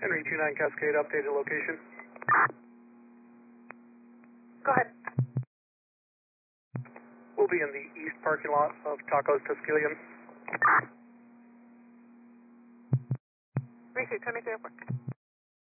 Henry 29 Cascade, updated location. Go ahead. We'll be in the east parking lot of Tacos Tuscallion. Receive 2304.